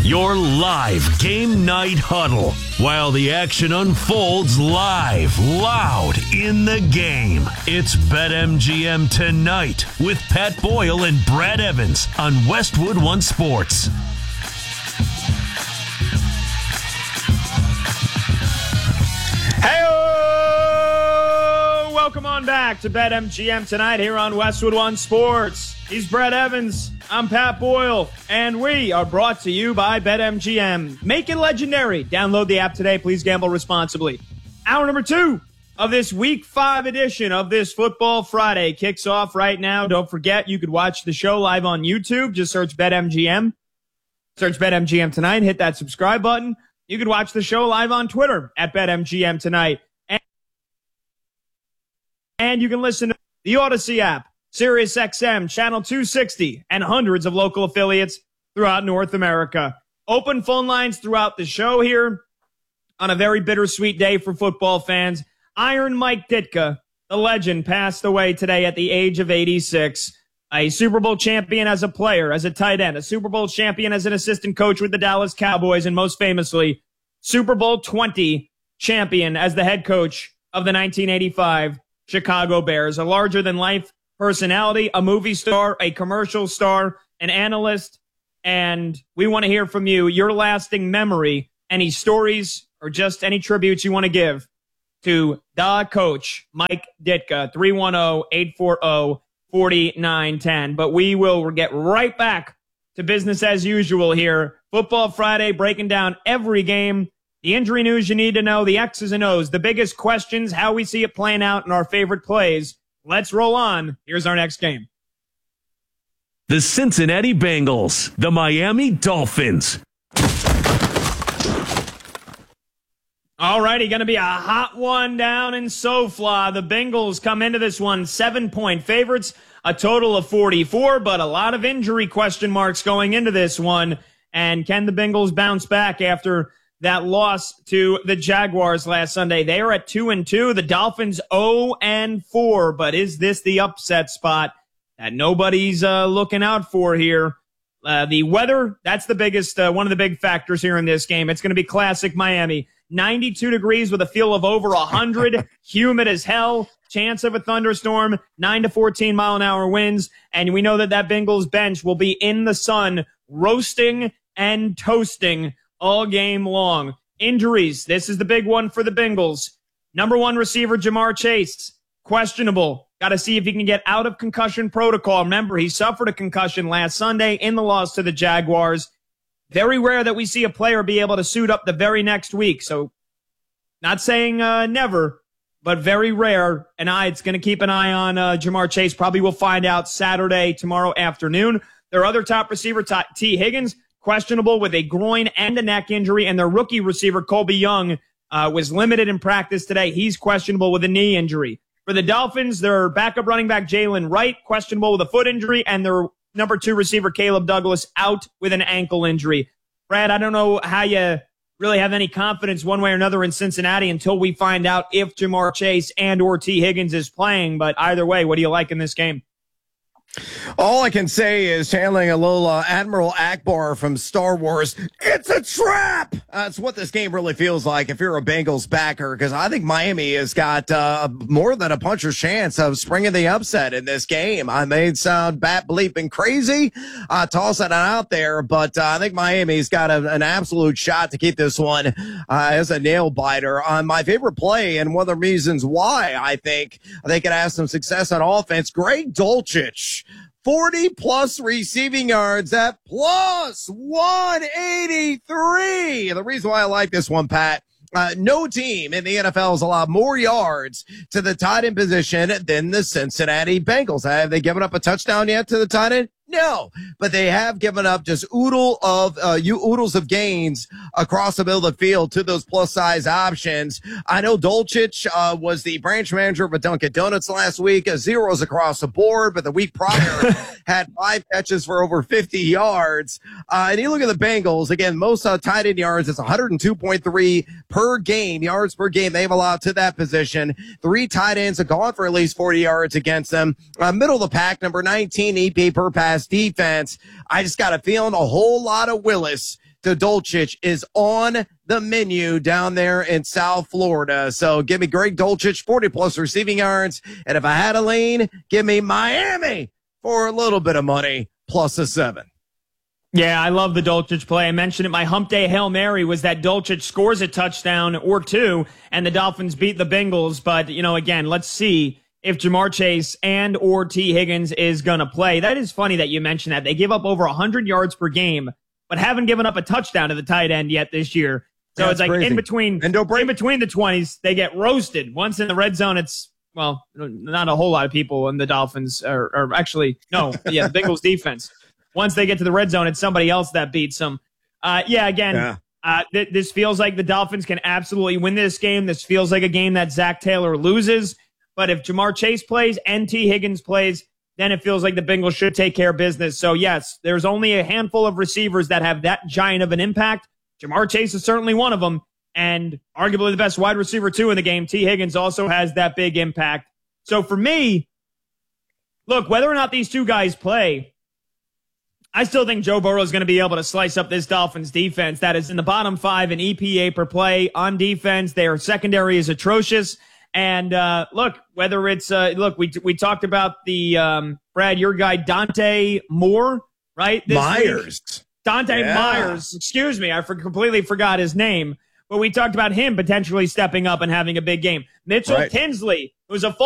Your live game night huddle while the action unfolds live, loud in the game. It's BetMGM Tonight with Pat Boyle and Brad Evans on Westwood One Sports. Hey, welcome on back to BetMGM Tonight here on Westwood One Sports. He's Brad Evans. I'm Pat Boyle, and we are brought to you by BetMGM. Make it legendary. Download the app today. Please gamble responsibly. Hour number 2 of this Week 5 edition of this Football Friday kicks off right now. Don't forget, you could watch the show live on YouTube. Just search BetMGM. Search BetMGM Tonight. Hit that subscribe button. You could watch the show live on Twitter at BetMGM Tonight. And you can listen to the Odyssey app, SiriusXM, Channel 260, and hundreds of local affiliates throughout North America. Open phone lines throughout the show here on a very bittersweet day for football fans. Iron Mike Ditka, the legend, passed away today at the age of 86. A Super Bowl champion as a player, as a tight end, a Super Bowl champion as an assistant coach with the Dallas Cowboys, and most famously, Super Bowl 20 champion as the head coach of the 1985 Chicago Bears. A larger-than-life personality, a movie star, a commercial star, an analyst, and we want to hear from you, your lasting memory, any stories or just any tributes you want to give to the coach, Mike Ditka, 310-840-4910. But we will get right back to business as usual here. Football Friday, breaking down every game, the injury news you need to know, the X's and O's, the biggest questions, how we see it playing out, and our favorite plays. Let's roll on. Here's our next game. The Cincinnati Bengals, the Miami Dolphins. All righty, going to be a hot one down in SoFla. The Bengals come into this one 7-point favorites, a total of 44, but a lot of injury question marks going into this one. And can the Bengals bounce back after that loss to the Jaguars last Sunday? They are at 2-2. The Dolphins 0-4. But is this the upset spot that nobody's looking out for here? The weather, that's the biggest, one of the big factors here in this game. It's going to be classic Miami. 92 degrees with a feel of over 100, humid as hell, chance of a thunderstorm, 9 to 14 mile an hour winds. And we know that Bengals bench will be in the sun, roasting and toasting all game long. Injuries. This is the big one for the Bengals. Number 1 receiver, Ja'Marr Chase, questionable. Got to see if he can get out of concussion protocol. Remember, he suffered a concussion last Sunday in the loss to the Jaguars. Very rare that we see a player be able to suit up the very next week. So not saying never, but very rare. And it's going to keep an eye on Ja'Marr Chase. Probably we'll find out Saturday, tomorrow afternoon. Their other top receiver, T. Higgins, questionable with a groin and a neck injury, and their rookie receiver, Colby Young, was limited in practice today. He's questionable with a knee injury. For the Dolphins, their backup running back, Jalen Wright, questionable with a foot injury, and their number 2 receiver, Caleb Douglas, out with an ankle injury. Brad, I don't know how you really have any confidence one way or another in Cincinnati until we find out if Ja'Marr Chase and or T. Higgins is playing, but either way, what do you like in this game? All I can say is channeling a little Admiral Akbar from Star Wars. It's a trap! That's what this game really feels like if you're a Bengals backer, because I think Miami has got more than a puncher's chance of springing the upset in this game. I may sound bat bleeping crazy, tossing it out there, but I think Miami's got an absolute shot to keep this one as a nail biter. My favorite play, and one of the reasons why I think they could have some success on offense, Greg Dulcich. 40-plus receiving yards at plus 183. The reason why I like this one, Pat, no team in the NFL has allowed more yards to the tight end position than the Cincinnati Bengals. Have they given up a touchdown yet to the tight end? No, but they have given up just oodles of gains across the middle of the field to those plus size options. I know Dulcich was the branch manager of a Dunkin' Donuts last week, zeros across the board, but the week prior had 5 catches for over 50 yards. And you look at the Bengals, again, most tight end yards, it's 102.3 per game, yards per game they've allowed to that position. 3 tight ends have gone for at least 40 yards against them. Middle of the pack, number 19 EP per pass defense. I just got a feeling a whole lot of Willis to Dulcich is on the menu down there in South Florida. So give me Greg Dulcich, 40-plus receiving yards. And if I had a lean, give me Miami for a little bit of money, plus a 7. Yeah, I love the Dulcich play. I mentioned it. My hump day Hail Mary was that Dulcich scores a touchdown or 2, and the Dolphins beat the Bengals. But, again, let's see if Jamar Chase and or T. Higgins is going to play. That is funny that you mentioned that. They give up over 100 yards per game, but haven't given up a touchdown to the tight end yet this year. So it's like crazy. In between the 20s, they get roasted. Once in the red zone, it's, well, not a whole lot of people in the Dolphins, or actually, no, the Bengals defense. Once they get to the red zone, it's somebody else that beats them. This feels like the Dolphins can absolutely win this game. This feels like a game that Zach Taylor loses. But if Jamar Chase plays and T. Higgins plays, then it feels like the Bengals should take care of business. So, yes, there's only a handful of receivers that have that giant of an impact. Jamar Chase is certainly one of them, and arguably the best wide receiver, too, in the game. T. Higgins also has that big impact. So, for me, look, whether or not these two guys play, I still think Joe Burrow is going to be able to slice up this Dolphins defense that is in the bottom 5 in EPA per play on defense. Their secondary is atrocious. And look, whether it's we talked about the Brad, your guy Dante Moore, right? Myers. Myers. Excuse me, I completely forgot his name. But we talked about him potentially stepping up and having a big game. Mitchell Tinsley, who's a full